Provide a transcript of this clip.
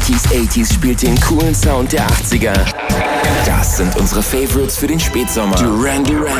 90s, 80s spielt den coolen Sound der 80er. Das sind unsere Favorites für den Spätsommer. Duran Duran